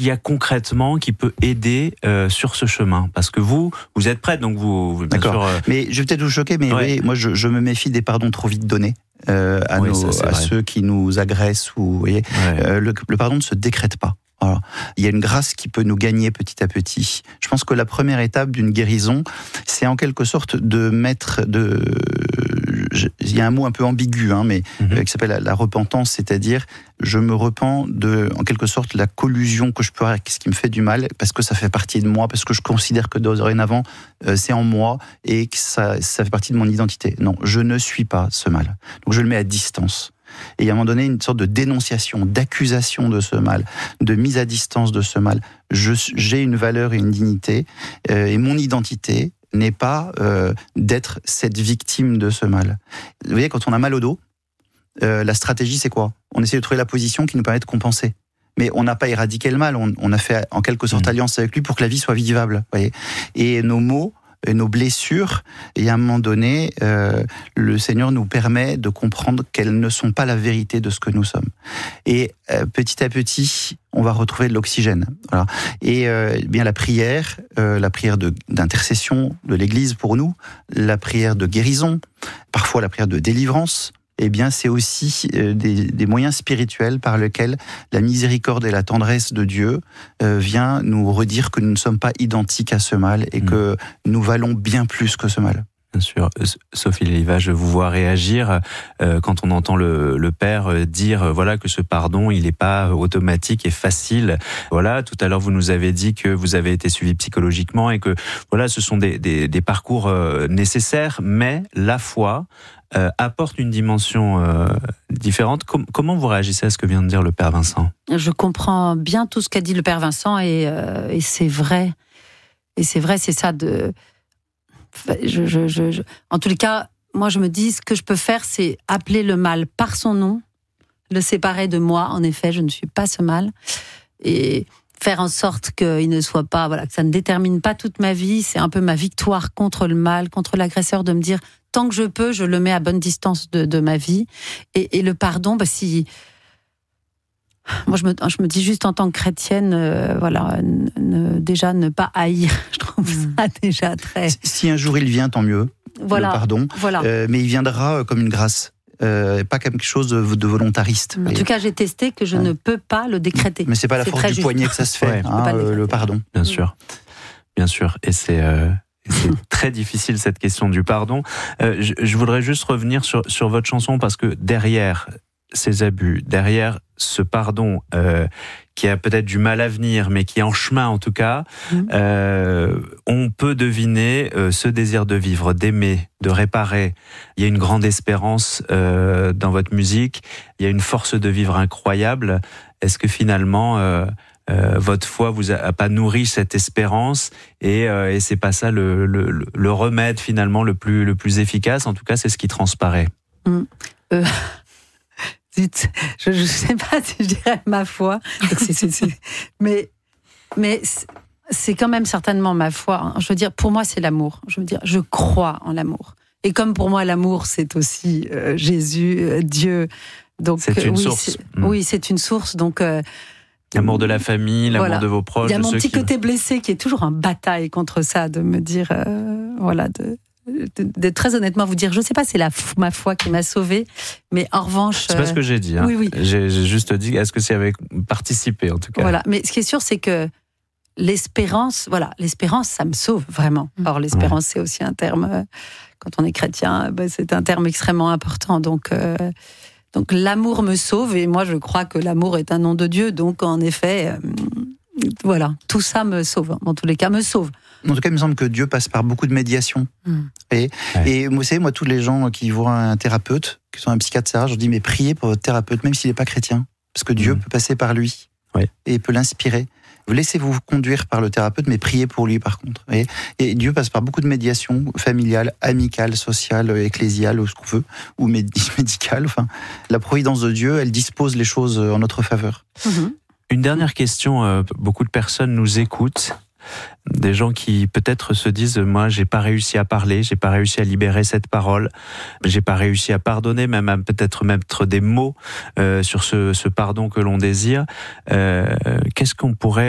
qu'il y a concrètement qui peut aider sur ce chemin? Parce que vous êtes prête, donc vous bien D'accord. sûr... Mais je vais peut-être vous choquer, mais Ouais. oui, moi je me méfie des pardons trop vite donnés à ceux qui nous agressent. Ou, vous voyez, Ouais. le pardon ne se décrète pas. Voilà. Il y a une grâce qui peut nous gagner petit à petit. Je pense que la première étape d'une guérison, c'est en quelque sorte il y a un mot un peu ambigu, mais qui s'appelle la repentance, c'est-à-dire je me repens de, en quelque sorte, la collusion que je peux avoir avec ce qui me fait du mal, parce que ça fait partie de moi, parce que je considère que dorénavant c'est en moi et que ça fait partie de mon identité. Non, je ne suis pas ce mal. Donc je le mets à distance. Et à un moment donné, une sorte de dénonciation, d'accusation de ce mal, de mise à distance de ce mal. J'ai une valeur et une dignité, et mon identité n'est pas d'être cette victime de ce mal. Vous voyez, quand on a mal au dos, la stratégie, c'est quoi? On essaie de trouver la position qui nous permet de compenser. Mais on n'a pas éradiqué le mal, on a fait en quelque sorte alliance avec lui pour que la vie soit vivable. Vous voyez, et nos maux, et nos blessures, et à un moment donné, le Seigneur nous permet de comprendre qu'elles ne sont pas la vérité de ce que nous sommes. Et petit à petit, on va retrouver de l'oxygène. Voilà. Et bien la prière d'intercession de l'Église pour nous, la prière de guérison, parfois la prière de délivrance, eh bien, c'est aussi des moyens spirituels par lesquels la miséricorde et la tendresse de Dieu vient nous redire que nous ne sommes pas identiques à ce mal et que nous valons bien plus que ce mal. Bien sûr. Sophie Léliva, je vous vois réagir quand on entend le Père dire voilà que ce pardon, il n'est pas automatique et facile. Voilà, tout à l'heure, vous nous avez dit que vous avez été suivi psychologiquement et que voilà, ce sont des parcours nécessaires, mais la foi apporte une dimension différente. Comment vous réagissez à ce que vient de dire le Père Vincent? Je comprends bien tout ce qu'a dit le Père Vincent et c'est vrai. Et c'est vrai, c'est ça de... En tous les cas, moi je me dis, ce que je peux faire, c'est appeler le mal par son nom, le séparer de moi. En effet, je ne suis pas ce mal. Et faire en sorte qu'il ne soit pas... Voilà, que ça ne détermine pas toute ma vie. C'est un peu ma victoire contre le mal, contre l'agresseur, de me dire... Tant que je peux, je le mets à bonne distance de ma vie. Et le pardon, si... Moi, je me dis juste en tant que chrétienne, déjà ne pas haïr. Je trouve ça déjà très... Si un jour il vient, tant mieux, voilà, le pardon. Voilà. Mais il viendra comme une grâce. Pas quelque chose de volontariste. En tout cas, j'ai testé que je ne peux pas le décréter. Mais c'est pas la force du poignet que ça se fait, le pardon. Bien sûr. Bien sûr. Et c'est très difficile, cette question du pardon. Je voudrais juste revenir sur votre chanson, parce que derrière ces abus, derrière ce pardon qui a peut-être du mal à venir, mais qui est en chemin en tout cas, on peut deviner ce désir de vivre, d'aimer, de réparer. Il y a une grande espérance dans votre musique, il y a une force de vivre incroyable. Est-ce que finalement... votre foi vous a pas nourri cette espérance et c'est pas ça le remède finalement le plus efficace? En tout cas, c'est ce qui transparaît. Je sais pas si je dirais ma foi, mais c'est quand même certainement ma foi. Je veux dire, pour moi, c'est l'amour. Je veux dire, je crois en l'amour. Et comme pour moi, l'amour, c'est aussi Jésus, Dieu. Donc c'est une source. Oui, c'est une source. Donc l'amour de la famille, l'amour de vos proches. Il y a mon petit côté blessé qui est toujours en bataille contre ça, de me dire, de très honnêtement vous dire, je ne sais pas, c'est ma foi qui m'a sauvée, mais en revanche... C'est pas ce que j'ai dit. Oui. J'ai juste dit, est-ce que c'est avec participer en tout cas? Voilà, mais ce qui est sûr, c'est que l'espérance, ça me sauve vraiment. Or, l'espérance, c'est aussi un terme, quand on est chrétien, c'est un terme extrêmement important, donc l'amour me sauve, et moi je crois que l'amour est un nom de Dieu, donc en effet, tout ça me sauve, en tous les cas me sauve. En tout cas, il me semble que Dieu passe par beaucoup de médiation. Et vous savez, moi, tous les gens qui voient un thérapeute, qui sont un psychiatre, je dis, mais priez pour votre thérapeute, même s'il n'est pas chrétien, parce que Dieu peut passer par lui et peut l'inspirer. Vous laissez-vous conduire par le thérapeute, mais priez pour lui par contre. Et Dieu passe par beaucoup de médiation familiale, amicale, sociale, ecclésiale, ou ce qu'on veut, ou médicale. Enfin, la providence de Dieu, elle dispose les choses en notre faveur. Une dernière question, beaucoup de personnes nous écoutent. Des gens qui peut-être se disent, moi j'ai pas réussi à parler, j'ai pas réussi à libérer cette parole, j'ai pas réussi à pardonner, même à peut-être mettre des mots sur ce pardon que l'on désire. Qu'est-ce qu'on pourrait